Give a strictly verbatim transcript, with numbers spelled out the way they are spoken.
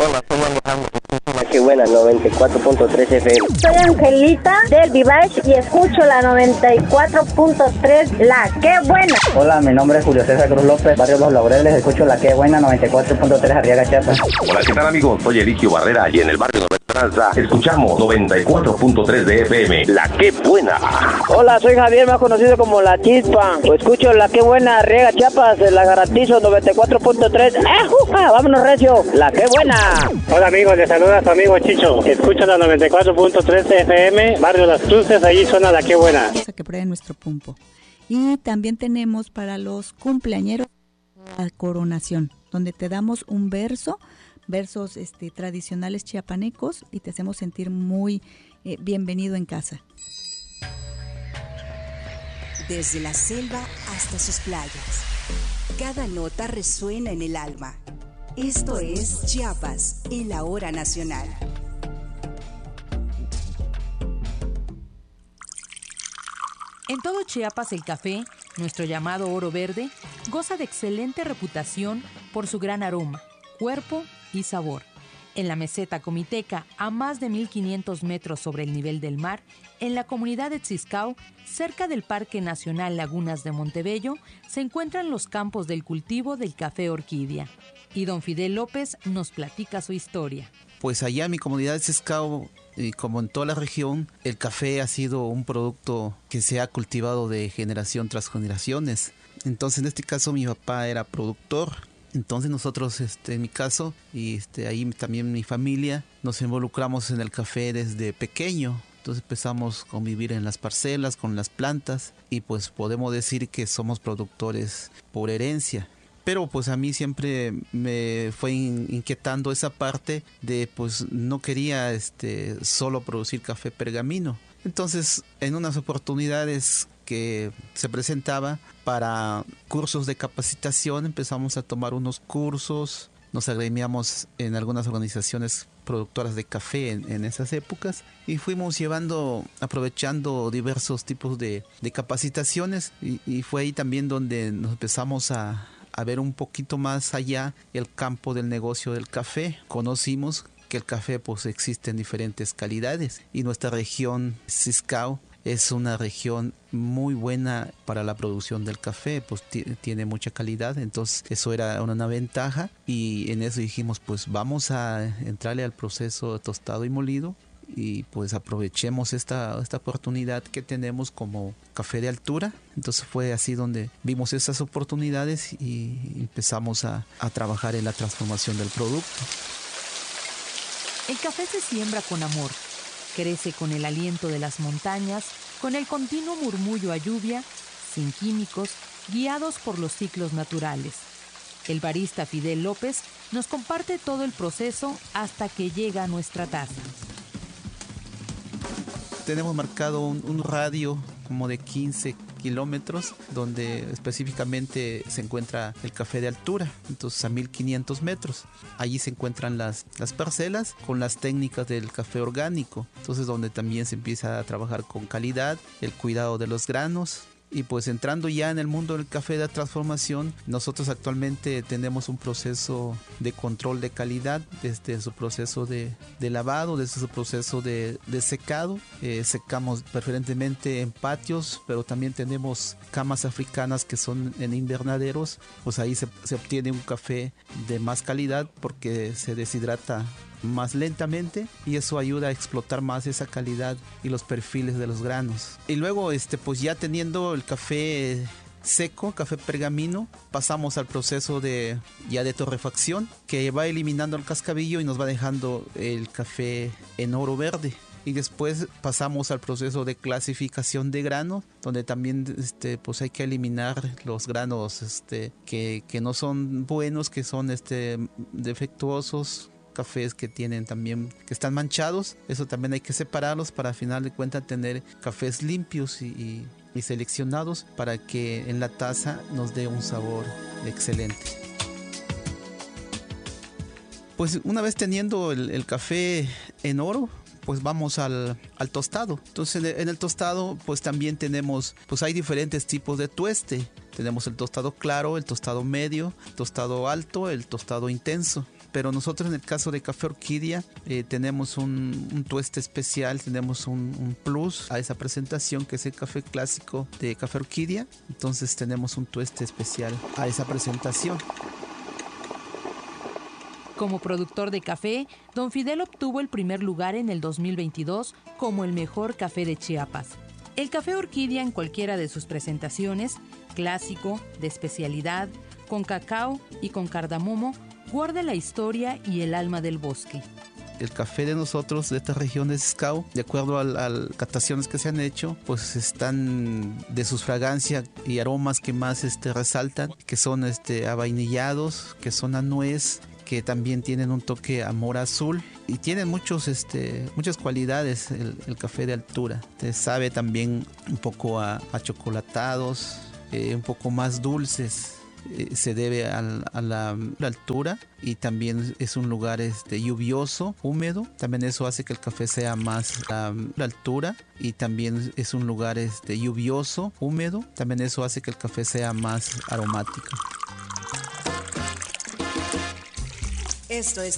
Hola, soy Alejandro. La que buena, noventa y cuatro punto tres F M. Soy Angelita del Vivage y escucho la noventa y cuatro punto tres, La que buena. Hola, mi nombre es Julio César Cruz López, barrio Los Laureles, escucho La que buena, noventa y cuatro punto tres Arriaga, Chiapas. Hola, ¿qué tal, amigos? Soy Eligio Barrera y en el barrio Nueva Esperanza escuchamos noventa y cuatro punto tres de F M. La que buena. Hola, soy Javier, más conocido como La Chispa. Escucho La que buena, Arriaga, Chiapas, la garantizo noventa y cuatro punto tres. ¡Ah, juja! ¡Vámonos recio! La que buena. Hola, amigos, les saluda a su amigo Chicho. Escucha la noventa y cuatro punto tres F M, barrio Las Cruces, ahí suena La que buena. Que prueben nuestro pumpo. Y también tenemos para los cumpleañeros la coronación, donde te damos un verso, versos este, tradicionales chiapanecos y te hacemos sentir muy eh, bienvenido en casa. Desde la selva hasta sus playas, cada nota resuena en el alma. Esto es Chiapas en la hora nacional. En todo Chiapas el café, nuestro llamado oro verde, goza de excelente reputación por su gran aroma, cuerpo y sabor. En la meseta comiteca, a más de mil quinientos metros sobre el nivel del mar, en la comunidad de Tziscau, cerca del Parque Nacional Lagunas de Montebello, se encuentran los campos del cultivo del café orquídea. Y don Fidel López nos platica su historia. Pues allá en mi comunidad de Tziscau, y como en toda la región, el café ha sido un producto que se ha cultivado de generación tras generaciones. Entonces, en este caso, mi papá era productor. Entonces nosotros, este, en mi caso, y este, ahí también mi familia, nos involucramos en el café desde pequeño. Entonces empezamos a convivir en las parcelas, con las plantas, y pues podemos decir que somos productores por herencia. Pero pues a mí siempre me fue inquietando esa parte de pues no quería este, solo producir café pergamino. Entonces en unas oportunidades que se presentaba para cursos de capacitación empezamos a tomar unos cursos, nos agremiamos en algunas organizaciones productoras de café en, en esas épocas y fuimos llevando, aprovechando diversos tipos de, de capacitaciones y, y fue ahí también donde nos empezamos a a ver un poquito más allá el campo del negocio del café. Conocimos que el café pues existe en diferentes calidades y nuestra región Tziscau es una región muy buena para la producción del café, pues t- tiene mucha calidad, entonces eso era una ventaja y en eso dijimos pues vamos a entrarle al proceso de tostado y molido y pues aprovechemos esta, esta oportunidad que tenemos como café de altura. Entonces fue así donde vimos esas oportunidades y empezamos a, a trabajar en la transformación del producto. El café se siembra con amor, crece con el aliento de las montañas, con el continuo murmullo a lluvia, sin químicos, guiados por los ciclos naturales. El barista Fidel López nos comparte todo el proceso hasta que llega a nuestra taza. Tenemos marcado un, un radio como de quince kilómetros donde específicamente se encuentra el café de altura, entonces a mil quinientos metros. Allí se encuentran las, las parcelas con las técnicas del café orgánico, entonces donde también se empieza a trabajar con calidad, el cuidado de los granos. Y pues entrando ya en el mundo del café de transformación, nosotros actualmente tenemos un proceso de control de calidad desde su proceso de, de lavado, desde su proceso de, de secado. Eh, secamos preferentemente en patios, pero también tenemos camas africanas que son en invernaderos. Pues ahí se, se obtiene un café de más calidad porque se deshidrata más lentamente y eso ayuda a explotar más esa calidad y los perfiles de los granos. Y luego este pues ya teniendo el café seco, café pergamino, pasamos al proceso de ya de torrefacción que va eliminando el cascabillo y nos va dejando el café en oro verde. Y después pasamos al proceso de clasificación de granos, donde también este, pues hay que eliminar los granos este, que, que no son buenos, que son este, defectuosos, cafés que tienen también, que están manchados. Eso también hay que separarlos para al final de cuentas tener cafés limpios y, y, y seleccionados para que en la taza nos dé un sabor excelente. Pues una vez teniendo el, el café en oro, pues vamos al, al tostado. Entonces en el tostado pues también tenemos, pues hay diferentes tipos de tueste. Tenemos el tostado claro, el tostado medio, el tostado alto, el tostado intenso. Pero nosotros en el caso de Café Orquídea eh, tenemos un, un tueste especial, tenemos un, un plus a esa presentación que es el café clásico de Café Orquídea. Entonces tenemos un tueste especial a esa presentación. Como productor de café, don Fidel obtuvo el primer lugar en el dos mil veintidós como el mejor café de Chiapas. El Café Orquídea en cualquiera de sus presentaciones, clásico, de especialidad, con cacao y con cardamomo, guarda la historia y el alma del bosque. El café de nosotros, de esta región de Sescao, de acuerdo a las cataciones que se han hecho, pues están de sus fragancias y aromas que más este, resaltan, que son este, avainillados, que son a nuez, que también tienen un toque a mora azul y tienen muchos, este, muchas cualidades el, el café de altura. Te sabe también un poco a, a chocolatados, eh, un poco más dulces. Eh, se debe al, a la, la altura y también es un lugar este, lluvioso, húmedo. También eso hace que el café sea más a la altura y también es un lugar este, lluvioso, húmedo. También eso hace que el café sea más aromático. Esto es